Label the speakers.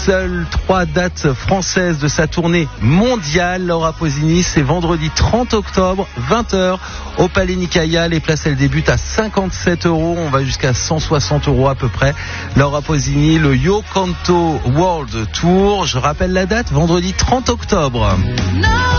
Speaker 1: Seules 3 dates françaises de sa tournée mondiale. Laura Pausini, c'est vendredi 30 octobre, 20h, au Palais Nicaïa. Les places, elles débutent à 57 €. On va jusqu'à 160 € à peu près. Laura Pausini, le Yo Canto World Tour. Je rappelle la date, vendredi 30 octobre.